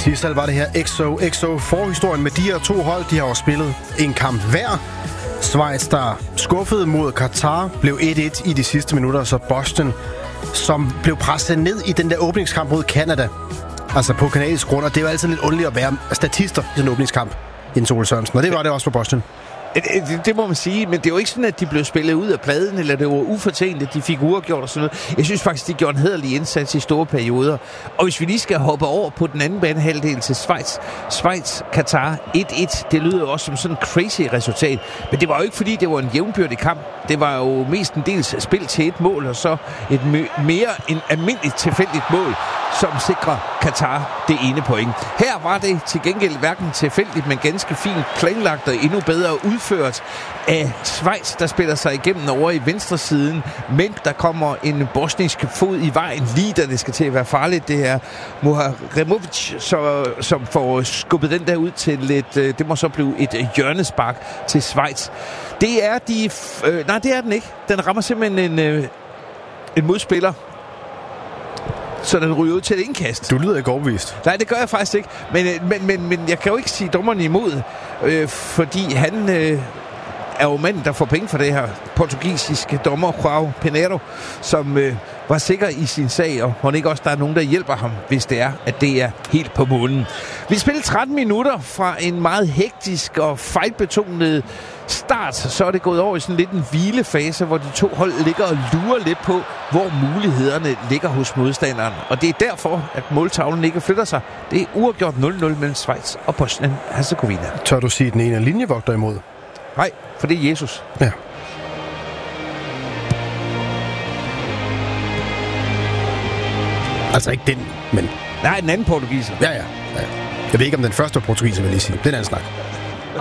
Sidst var det her XO forhistorien med de her to hold. De har jo spillet en kamp hver. Schweiz, der skuffede mod Katar, blev 1-1 i de sidste minutter. Så Bosnien, som blev presset ned i den der åbningskamp mod Canada. Altså på kanadisk grund. Og det er jo altid lidt underligt at være statister i sådan en åbningskamp, Jens Ole Sørensen. Og det var det også for Bosnien. Det må man sige, men det er jo ikke sådan, at de blev spillet ud af pladen, eller det var ufortjent, at de fik uafgjort og sådan noget. Jeg synes faktisk, de gjorde en hæderlig indsats i store perioder. Og hvis vi lige skal hoppe over på den anden banehalvdel til Schweiz-Katar 1-1, det lyder jo også som sådan en crazy resultat. Men det var jo ikke, fordi det var en jævnbyrdig kamp. Det var jo mest en dels spil til et mål, og så et mere end almindeligt tilfældigt mål, som sikrer Katar det ene point. Her var det til gengæld hverken tilfældigt, men ganske fint planlagt og endnu bedre udført af Schweiz, der spiller sig igennem over i venstre siden, men der kommer en bosnisk fod i vejen, lige da det skal til at være farligt. Det er Muharemovic, som får skubbet den der ud til det må så blive et hjørnespark til Schweiz. Det er nej, det er den ikke. Den rammer simpelthen en modspiller, så den ryger ud til et indkast. Du lyder ikke overbevist. Nej, det gør jeg faktisk ikke. Men jeg kan jo ikke sige dommeren imod, fordi han er jo manden, der får penge for det her portugisiske dommer, João Pinheiro, som var sikker i sin sag, og hun ikke også, der er nogen, der hjælper ham, hvis det er, at det er helt på månen. Vi spiller 13 minutter fra en meget hektisk og fejlbetonet start, så er det gået over i sådan lidt en hvilefase, hvor de to hold ligger og lurer lidt på, hvor mulighederne ligger hos modstanderen. Og det er derfor, at måltavlen ikke flytter sig. Det er uafgjort 0-0 mellem Schweiz og Bosnien-Hercegovina. Tør du sige, den ene er linjevogter imod? Nej, for det er Jesus. Ja. Altså ikke den, men... Nej, den anden portugiser. Ja. Jeg ved ikke, om den første var portugiser, vil jeg lige sige. Det er en anden snak.